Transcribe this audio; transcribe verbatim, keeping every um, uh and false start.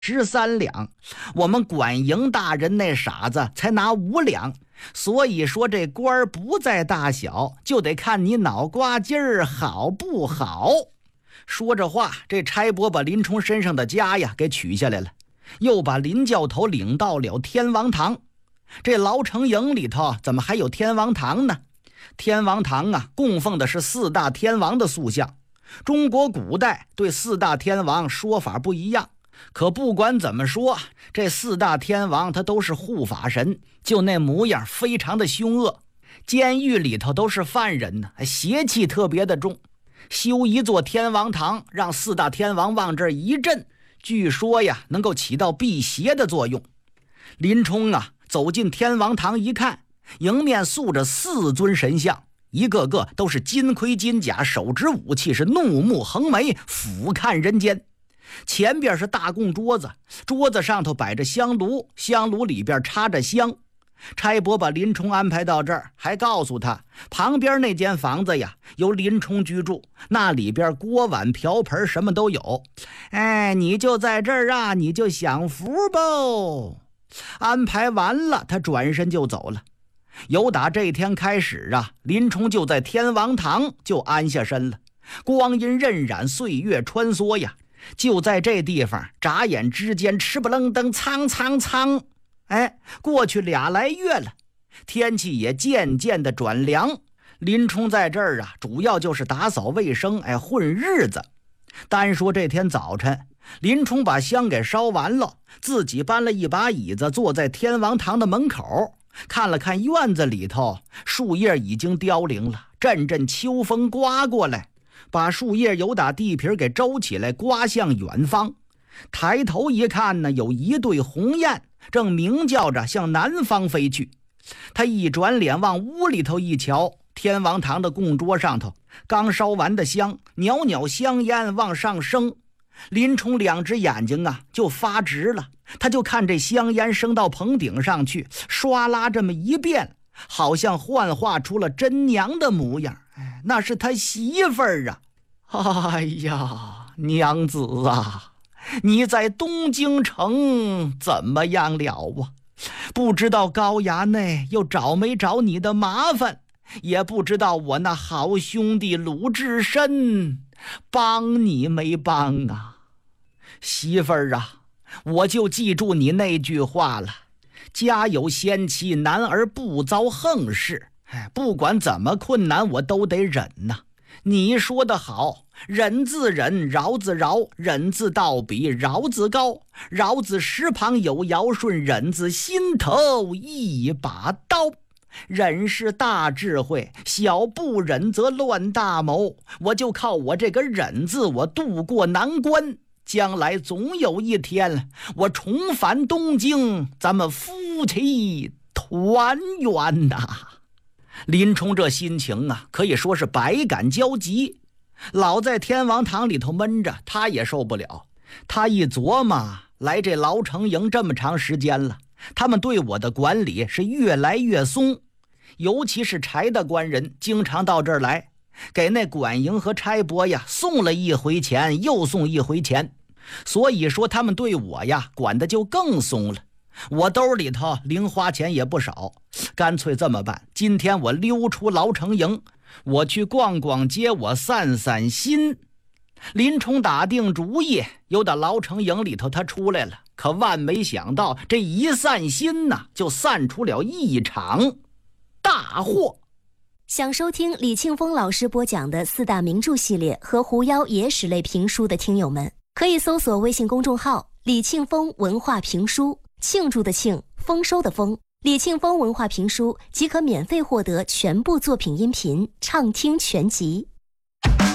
十三两，我们管营大人那傻子才拿五两，所以说这官儿不在大小，就得看你脑瓜筋儿好不好。说着话，这差拨把林冲身上的枷呀给取下来了，又把林教头领到了天王堂。这牢城营里头怎么还有天王堂呢？天王堂啊，供奉的是四大天王的塑像。中国古代对四大天王说法不一样，可不管怎么说，这四大天王他都是护法神，就那模样非常的凶恶。监狱里头都是犯人呢，邪气特别的重。修一座天王堂，让四大天王往这儿一镇，据说呀能够起到辟邪的作用。林冲啊走进天王堂一看，迎面塑着四尊神像，一个个都是金盔金甲，手执武器，是怒目横眉，俯瞰人间。前边是大供桌子，桌子上头摆着香炉，香炉里边插着香。差拨把林冲安排到这儿，还告诉他旁边那间房子呀由林冲居住，那里边锅碗瓢盆什么都有。哎，你就在这儿啊，你就享福吧。安排完了，他转身就走了。由打这天开始啊，林冲就在天王堂就安下身了。光阴荏苒，岁月穿梭呀，就在这地方眨眼之间，吃不愣登，苍苍苍，哎，过去俩来月了，天气也渐渐的转凉。林冲在这儿啊，主要就是打扫卫生，哎，混日子。单说这天早晨，林冲把香给烧完了，自己搬了一把椅子，坐在天王堂的门口，看了看院子里头，树叶已经凋零了，阵阵秋风刮过来，把树叶由打地皮给周起来，刮向远方。抬头一看呢，有一对鸿雁正鸣叫着向南方飞去。他一转脸往屋里头一瞧，天王堂的供桌上头刚烧完的香，袅袅香烟往上升。林冲两只眼睛啊就发直了，他就看这香烟升到棚顶上去，唰啦这么一变，好像幻化出了真娘的模样。哎，那是他媳妇儿啊！哎呀，娘子啊，你在东京城怎么样了啊？不知道高衙内又找没找你的麻烦，也不知道我那好兄弟鲁智深帮你没帮啊。媳妇儿啊，我就记住你那句话了，家有仙妻，男儿不遭横事。哎，不管怎么困难我都得忍呐、啊。你说得好，忍字忍，饶字饶，忍字到笔，饶字高，饶字石旁有尧舜，忍字心头一把刀。忍是大智慧，小不忍则乱大谋。我就靠我这个忍字，我渡过难关，将来总有一天我重返东京，咱们夫妻团圆呐、啊。林冲这心情啊，可以说是百感交集。老在天王堂里头闷着，他也受不了。他一琢磨，来这牢城营这么长时间了，他们对我的管理是越来越松，尤其是柴大官人经常到这儿来，给那管营和差拨呀送了一回钱又送一回钱，所以说他们对我呀管得就更松了。我兜里头零花钱也不少，干脆这么办，今天我溜出牢城营，我去逛逛街，我散散心。林冲打定主意，又到牢城营里头他出来了，可万没想到这一散心呢，就散出了一场大祸。 想收听李庆峰老师播讲的四大名著系列和狐妖野史类评书的听友们，可以搜索微信公众号李庆峰文化评书，庆祝的庆，丰收的丰，李庆峰文化评书即可免费获得全部作品音频畅听全集。